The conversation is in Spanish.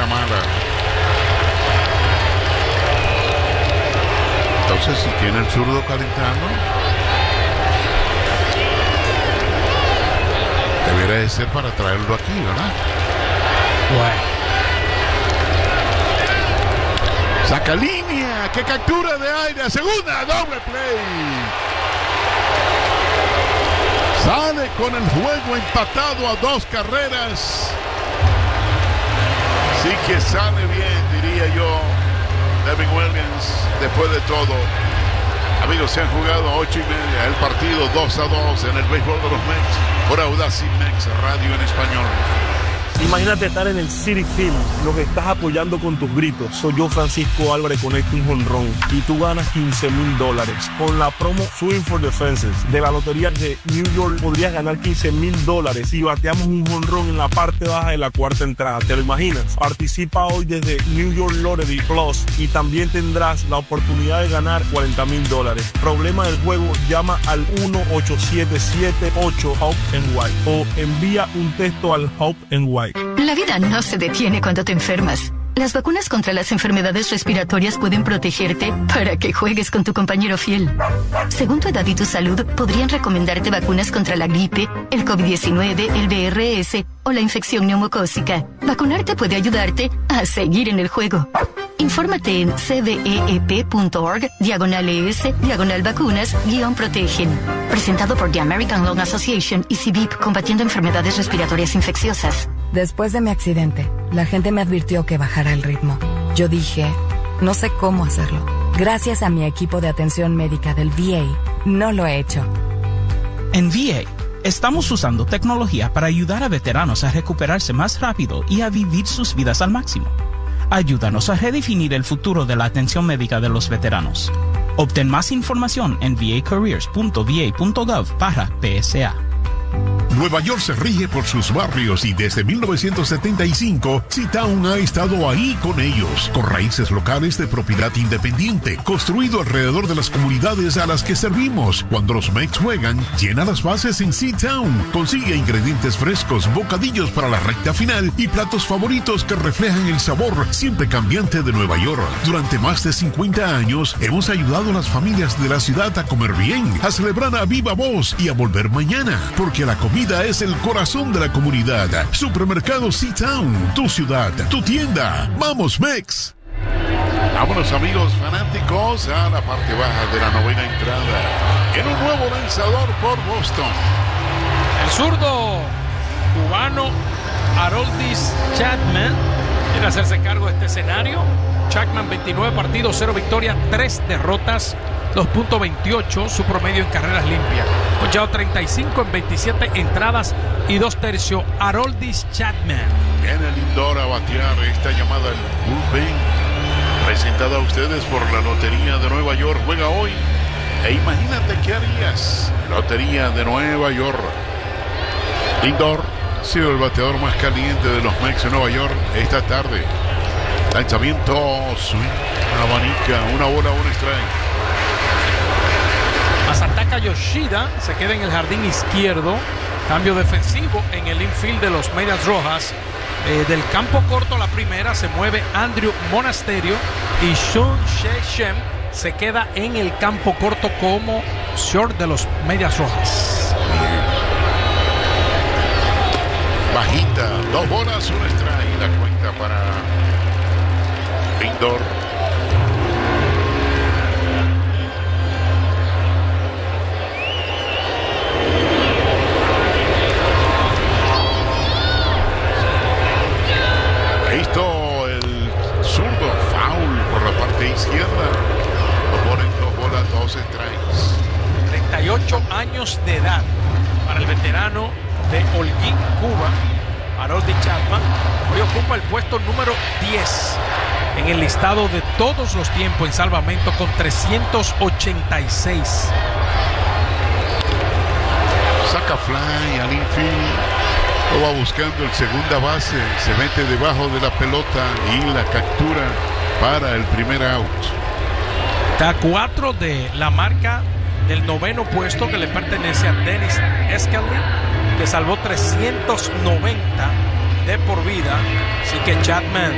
mala. Entonces, si tiene el zurdo calentando, debería de ser para traerlo aquí, ¿verdad? Bueno. Saca línea, que captura de aire, segunda, doble play. Sale con el juego empatado a 2 carreras. Sí que sale bien, diría yo, Devin Williams, después de todo. Amigos, se han jugado 8:30 el partido 2-2 en el béisbol de los Mets por Audacy Mex Radio en español. Imagínate estar en el Citi Field, lo que estás apoyando con tus gritos. Soy yo, Francisco Álvarez, conecto un jonrón y tú ganas $15,000. Con la promo Swing for the Fences de la Lotería de New York podrías ganar $15,000 si bateamos un jonrón en la parte baja de la cuarta entrada. ¿Te lo imaginas? Participa hoy desde New York Lottery Plus y también tendrás la oportunidad de ganar $40,000. Problema del juego, llama al 1-877-8-HOPE-NY o envía un texto al HOPE-NY. La vida no se detiene cuando te enfermas. Las vacunas contra las enfermedades respiratorias pueden protegerte para que juegues con tu compañero fiel. Según tu edad y tu salud, podrían recomendarte vacunas contra la gripe, el COVID-19, el VRS o la infección neumocócica. Vacunarte puede ayudarte a seguir en el juego. Infórmate en cveep.org/ES/vacunas-protegen. Presentado por The American Lung Association y CVIP, combatiendo enfermedades respiratorias infecciosas. Después de mi accidente, la gente me advirtió que bajara el ritmo. Yo dije, no sé cómo hacerlo. Gracias a mi equipo de atención médica del VA, no lo he hecho. En VA, estamos usando tecnología para ayudar a veteranos a recuperarse más rápido y a vivir sus vidas al máximo. Ayúdanos a redefinir el futuro de la atención médica de los veteranos. Obtén más información en vacareers.va.gov/PSA. Nueva York se rige por sus barrios y desde 1975, C-Town ha estado ahí con ellos, con raíces locales de propiedad independiente, construido alrededor de las comunidades a las que servimos. Cuando los Mets juegan, llena las bases en C-Town. Consigue ingredientes frescos, bocadillos para la recta final y platos favoritos que reflejan el sabor siempre cambiante de Nueva York. Durante más de 50 años, hemos ayudado a las familias de la ciudad a comer bien, a celebrar a viva voz y a volver mañana, porque la comida es el corazón de la comunidad. Supermercado C-Town, tu ciudad, tu tienda. ¡Vamos, Mex! Vámonos, amigos fanáticos, a la parte baja de la novena entrada. En un nuevo lanzador por Boston. El zurdo cubano Aroldis Chapman viene a hacerse cargo de este escenario. Chapman, 29 partidos, 0 victorias, 3 derrotas, 2.28 su promedio en carreras limpias. Ponchado 35 en 27 entradas y 2/3. Aroldis Chapman. Viene el Lindor a batear esta llamada al bullpen, presentada a ustedes por la Lotería de Nueva York. Juega hoy e imagínate qué harías. Lotería de Nueva York. Lindor ha sido el bateador más caliente de los Mets de Nueva York esta tarde. Lanzamiento, swing, abanica, una bola, un strike. Masataka Yoshida se queda en el jardín izquierdo. Cambio defensivo en el infield de los Medias Rojas. Del campo corto a la primera se mueve Andrew Monasterio y Shun She-Shem se queda en el campo corto como short de los Medias Rojas. Bajita, 2 bolas, un strike. La cuenta para Lindor. Listo el zurdo, foul por la parte izquierda. Lo ponen 2 bolas, 2 strikes. 38 años de edad para el veterano de Holguín, Cuba, Aroldis Chapman. Hoy ocupa el puesto número 10 en el listado de todos los tiempos en salvamento con 386. Saca fly al infield. Lo va buscando el segunda base. Se mete debajo de la pelota y la captura para el primer out. Está a 4 de la marca del 9º puesto que le pertenece a Dennis Eckersley, que salvó 390 de por vida. Así que Chapman